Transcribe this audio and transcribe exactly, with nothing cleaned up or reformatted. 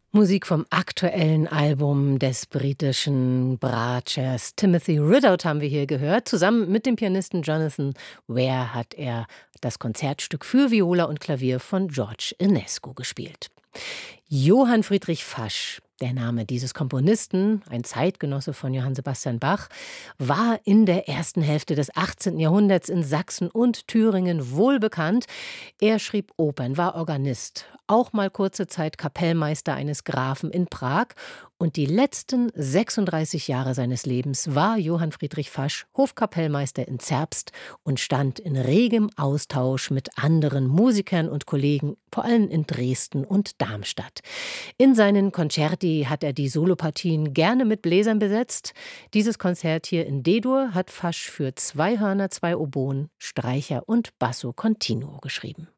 Musik vom aktuellen Album des britischen Bratschers Timothy Ridout haben wir hier gehört. Zusammen mit dem Pianisten Jonathan Ware hat er das Konzertstück für Viola und Klavier von George Enescu gespielt. Johann Friedrich Fasch, der Name dieses Komponisten, ein Zeitgenosse von Johann Sebastian Bach, war in der ersten Hälfte des achtzehnten Jahrhunderts in Sachsen und Thüringen wohlbekannt. Er schrieb Opern, war Organist, auch mal kurze Zeit Kapellmeister eines Grafen in Prag. Und die letzten sechsunddreißig Jahre seines Lebens war Johann Friedrich Fasch Hofkapellmeister in Zerbst und stand in regem Austausch mit anderen Musikern und Kollegen, vor allem in Dresden und Darmstadt. In seinen Concerti hat er die Solopartien gerne mit Bläsern besetzt. Dieses Konzert hier in D-Dur hat Fasch für zwei Hörner, zwei Oboen, Streicher und Basso continuo geschrieben.